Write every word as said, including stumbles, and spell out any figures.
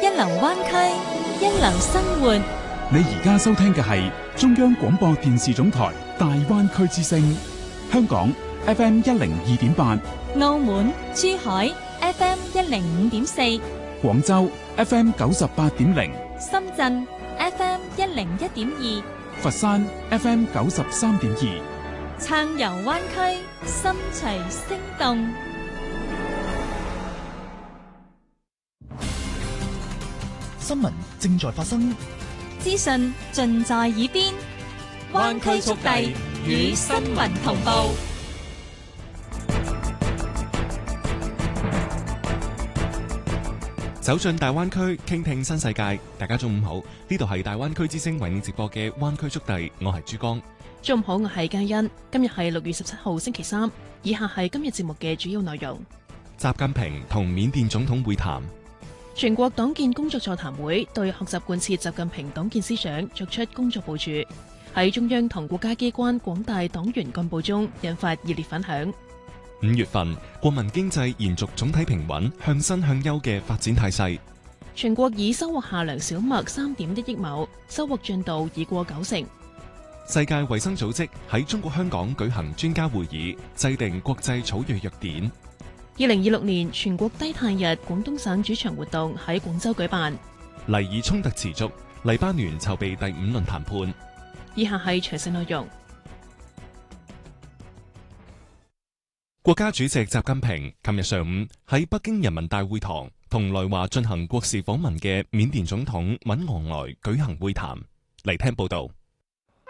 一流灣區，一流生活。 你而家收聽嘅係中央廣播電視總台大灣區之聲，香港 F M 一零二點八， 澳門、珠海 F M 一零五點四， 廣州 F M 九十八點零， 深圳 F M 一零一點二， 佛山 F M 九十三點二。 暢遊灣區，心隨聲動。 新聞正在發生， 資訊盡在耳邊，灣區速遞與新聞同步。 走進大灣區，傾聽新世界。大家中午好，呢度係大灣區之聲為你直播嘅灣區速遞，我係珠江。 中午好，我係嘉欣。今日係六月十七號星期三，以下係今日節目嘅主要內容。 習近平同緬甸總統會談。 全國黨建工作座談會對學習貫徹習近平黨建思想作出工作部署，喺中央同國家機關廣大黨員幹部中引發熱烈反響。 五月份，國民經濟延續總體平穩、向新向優嘅發展態勢。 全國已收穫夏糧小麥三點一億畝，收穫進度已過九成。 世界衛生組織喺中國香港舉行專家會議，制定國際草藥藥典。 二零二六年全國低碳日廣東省主場活動喺廣州舉辦。 黎以衝突持續，黎巴嫩籌備第五輪談判。 以下係詳細內容。 國家主席習近平琴日上午喺北京人民大會堂同來華進行國事訪問嘅緬甸總統敏昂萊舉行會談。嚟聽報道。